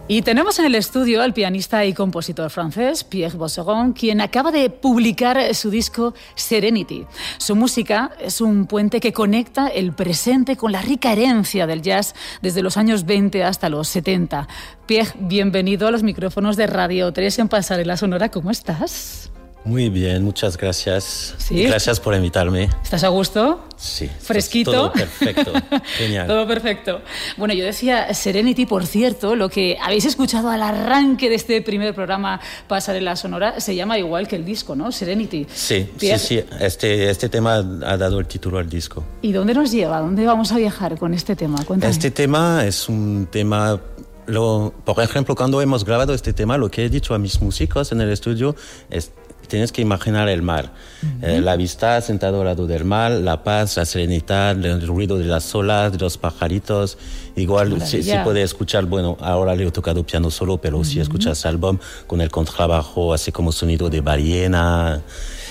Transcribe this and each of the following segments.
Y tenemos en el estudio al pianista y compositor francés Pierre Bousseron, quien acaba de publicar su disco Serenity. Su música es un puente que conecta el presente con la rica herencia del jazz desde los años 20 hasta los 70. Pierre, bienvenido a los micrófonos de Radio 3 en Pasarela Sonora. ¿Cómo estás? Muy bien, muchas gracias. ¿Sí? Gracias por invitarme. ¿Estás a gusto? Sí. ¿Fresquito? Todo perfecto. Genial. Todo perfecto. Bueno, yo decía Serenity, por cierto, lo que habéis escuchado al arranque de este primer programa Pasarela Sonora se llama igual que el disco, ¿no? Serenity. Sí, Pierre, sí. Este tema ha dado el título al disco. ¿Y dónde nos lleva? ¿Dónde vamos a viajar con este tema? Cuéntame. Este tema es un tema... por ejemplo, cuando hemos grabado este tema, lo que he dicho a mis músicos en el estudio es: tienes que imaginar el mar, la vista sentado al lado del mar, la paz, la serenidad, el ruido de las olas, de los pajaritos. Igual se puede escuchar, bueno, ahora le he tocado piano solo, pero si escuchas el álbum con el contrabajo, así como sonido de ballena.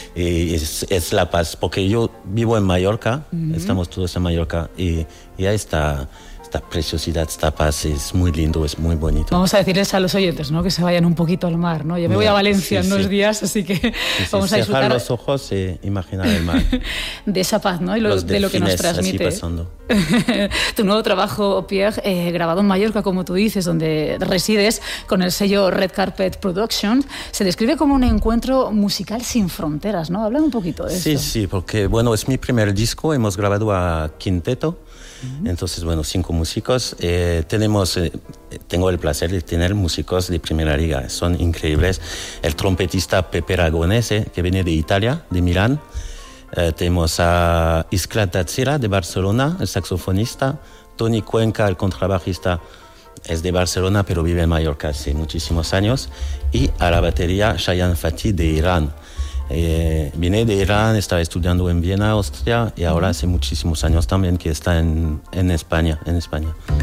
Es la paz, porque yo vivo en Mallorca, estamos todos en Mallorca, y ya esta preciosidad, esta paz es muy lindo, es muy bonito. Vamos a decirles a los oyentes, ¿no?, que se vayan un poquito al mar, ¿no? Yo me voy a Valencia en unos días, así que vamos a disfrutar. Cerrar los ojos e imaginar el mar. De esa paz, ¿no? Y de lo que nos transmite. Así pasando. Tu nuevo trabajo, Pierre, grabado en Mallorca, como tú dices, donde resides, con el sello Red Carpet Productions, se describe como un encuentro musical sin fronteras, ¿no? Háblame un poquito de esto. Sí, porque, bueno, es mi primer disco, hemos grabado a quinteto. Entonces, bueno, 5 músicos. Tengo el placer de tener músicos de primera liga, son increíbles. El trompetista Pepe Aragonese, que viene de Italia, de Milán. Tenemos a Iskra Tatsira, de Barcelona, el saxofonista. Tony Cuenca, el contrabajista, es de Barcelona, pero vive en Mallorca hace muchísimos años. Y a la batería, Shayan Fatih, de Irán. Viene de Irán, estaba estudiando en Viena, Austria, y ahora hace muchísimos años también que está en España.